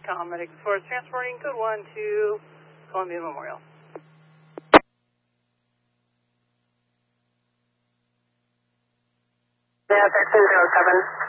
Medic Force transporting code 1 to Columbia Memorial. Yeah, 1307.